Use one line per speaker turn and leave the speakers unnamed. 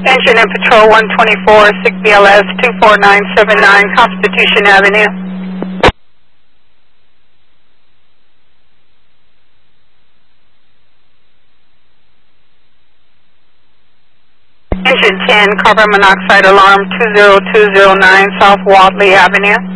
Engine and Patrol 124, 6BLS 24979, Constitution Avenue. Engine 10, carbon monoxide alarm 20209, South Wadley Avenue.